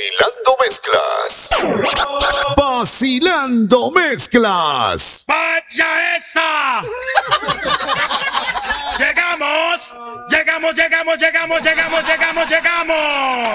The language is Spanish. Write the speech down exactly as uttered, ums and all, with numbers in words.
Vacilando Mezclas. Vacilando Mezclas. ¡Vaya esa! Llegamos, llegamos, llegamos, llegamos, llegamos, llegamos, llegamos.